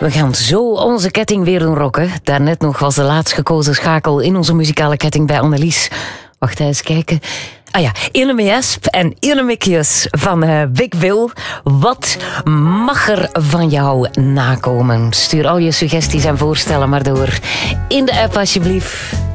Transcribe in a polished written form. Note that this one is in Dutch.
We gaan zo onze ketting weer doen rocken. Daarnet nog was de laatst gekozen schakel in onze muzikale ketting bij Annelies. Wacht eens kijken. Ah ja, Ene Jesp en Ene Mikjes van Big Bill. Wat mag er van jou nakomen? Stuur al je suggesties en voorstellen maar door in de app alsjeblieft.